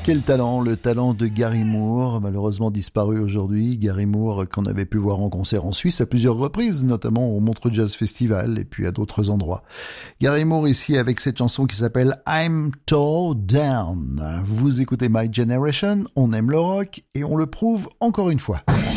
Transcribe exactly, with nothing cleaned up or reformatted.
Quel talent, le talent de Gary Moore, malheureusement disparu aujourd'hui. Gary Moore qu'on avait pu voir en concert en Suisse à plusieurs reprises, notamment au Montreux Jazz Festival et puis à d'autres endroits. Gary Moore ici avec cette chanson qui s'appelle I'm Tore Down. Vous écoutez My Generation, on aime le rock et on le prouve encore une fois.